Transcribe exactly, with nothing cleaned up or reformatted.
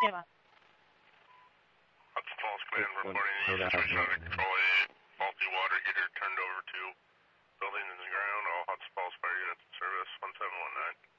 Yeah. Hudson Falls Command reporting the situation under control. A faulty water heater turned over to building in the ground. All Hudson Falls fire units in service. one seven one nine.